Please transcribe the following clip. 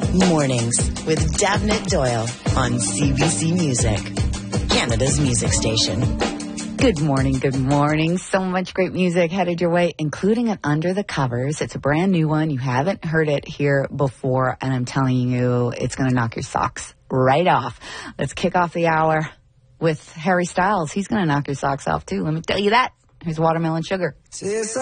Mornings with Davnit Doyle on CBC Music, Canada's music station. Good morning. So much great music headed your way, including an Under the Covers. It's a brand new one. You haven't heard it here before, and I'm telling you, it's going to knock your socks right off. Let's kick off the hour with Harry Styles. He's going to knock your socks off, too. Let me tell you that. Here's Watermelon Sugar.